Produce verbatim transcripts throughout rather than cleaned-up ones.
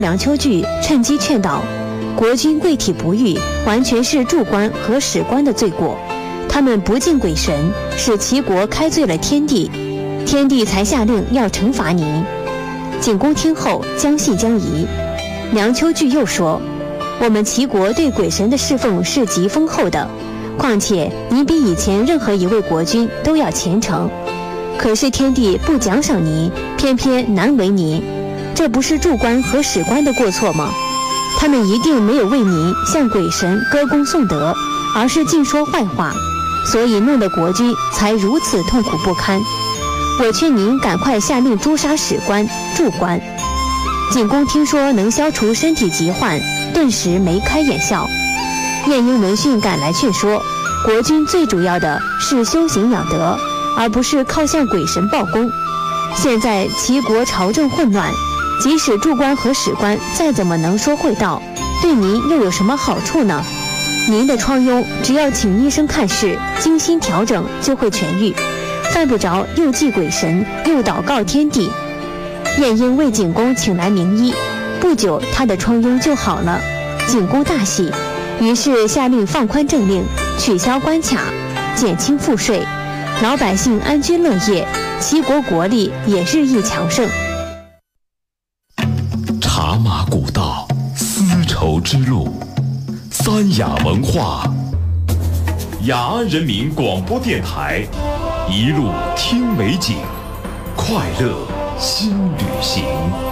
梁丘据趁机劝导，国君贵体不御，完全是柱官和史官的罪过。他们不敬鬼神，使齐国开罪了天帝，天帝才下令要惩罚您。景公听后将信将疑。梁丘据又说，我们齐国对鬼神的侍奉是极丰厚的，况且您比以前任何一位国君都要虔诚。可是天帝不奖赏您，偏偏难为您，这不是柱官和史官的过错吗？他们一定没有为您向鬼神歌功颂德，而是尽说坏话，所以弄得国君才如此痛苦不堪。我劝您赶快下令诛杀史官、柱官。景公听说能消除身体疾患，顿时眉开眼笑。晏婴闻讯赶来劝说，国君最主要的是修行养德，而不是靠向鬼神报功。现在齐国朝政混乱，即使柱官和史官再怎么能说会道，对您又有什么好处呢？您的疮痈只要请医生看事，精心调整就会痊愈，犯不着又祭鬼神又祷告天地。晏婴为景公请来名医，不久他的疮痈就好了。景公大喜，于是下令放宽政令，取消关卡，减轻赋税，老百姓安居乐业，齐国国力也日益强盛。 茶马古道，丝绸之路，三雅文化，雅安人民广播电台，一路听美景，快乐新旅行。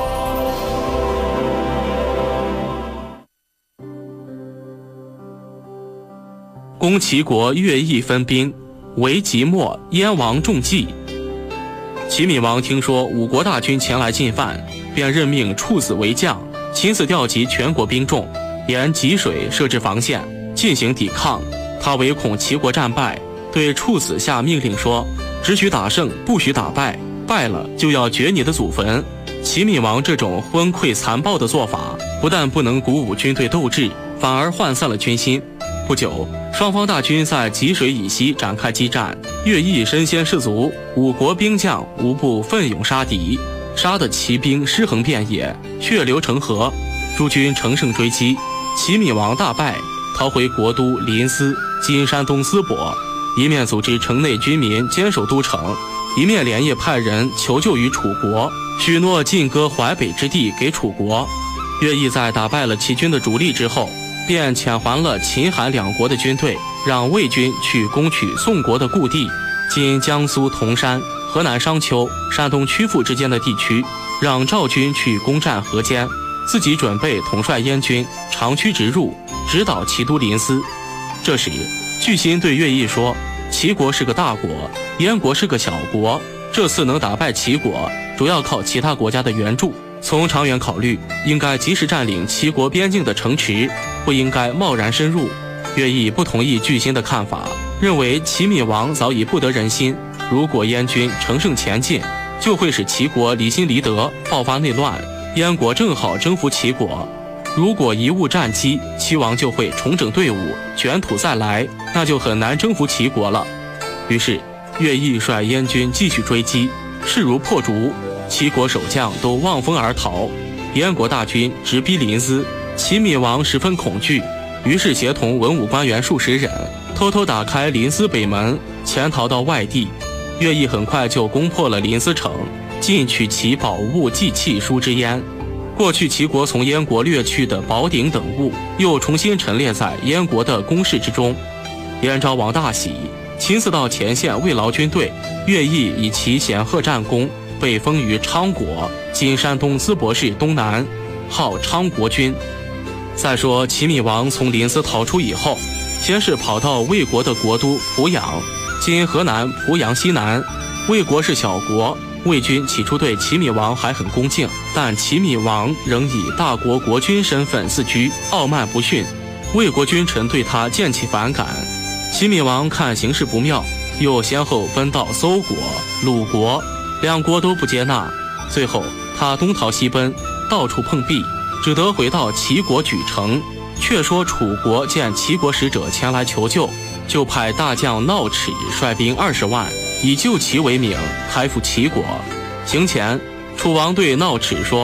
攻齐国乐毅分兵，为即墨燕王中计。齐闵王听说五国大军前来进犯，便任命处子为将，亲自调集全国兵众，沿济水设置防线，进行抵抗。他唯恐齐国战败，对处子下命令说：只许打胜，不许打败，败了就要掘你的祖坟。齐闵王这种昏聩残暴的做法，不但不能鼓舞军队斗志，反而涣散了军心。不久，双方大军在济水以西展开激战，乐毅身先士卒，五国兵将无不奋勇杀敌，杀得齐兵尸横遍野，血流成河。诸军乘胜追击，齐闵王大败，逃回国都临淄（今山东淄博），一面组织城内军民坚守都城，一面连夜派人求救于楚国，许诺进割淮北之地给楚国。乐毅在打败了齐军的主力之后，便遣还了秦韩两国的军队，让魏军去攻取宋国的故地，今江苏铜山、河南商丘、山东曲阜之间的地区，让赵军去攻占河间，自己准备统帅燕军长驱直入，直捣齐都临淄。这时巨心对乐毅说，齐国是个大国，燕国是个小国，这次能打败齐国，主要靠其他国家的援助。从长远考虑，应该及时占领齐国边境的城池，不应该贸然深入。乐毅不同意巨心的看法，认为齐闵王早已不得人心，如果燕军乘胜前进，就会使齐国离心离德，爆发内乱。燕国正好征服齐国，如果贻误战机，齐王就会重整队伍，卷土再来，那就很难征服齐国了。于是乐毅率燕军继续追击，势如破竹，齐国守将都望风而逃，燕国大军直逼临淄，齐闵王十分恐惧，于是协同文武官员数十人，偷偷打开临淄北门，潜逃到外地。乐毅很快就攻破了临淄城，尽取其宝物祭器书之焉。过去齐国从燕国掠去的宝鼎等物，又重新陈列在燕国的宫室之中。燕昭王大喜，亲自到前线慰劳军队。乐毅以其显赫战功，被封于昌国（今山东淄博市东南），号昌国君。再说齐闵王从临淄逃出以后，先是跑到魏国的国都濮阳（今河南濮阳西南）。魏国是小国，魏军起初对齐闵王还很恭敬，但齐闵王仍以大国国君身份自居，傲慢不逊，魏国君臣对他渐起反感。齐闵王看形势不妙，又先后奔到邹国、鲁国，两国都不接纳。最后他东逃西奔，到处碰壁，只得回到齐国莒城。却说楚国见齐国使者前来求救，就派大将闹齿率兵二十万，以救齐为名，开赴齐国。行前，楚王对闹齿说：“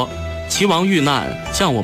齐王遇难，向我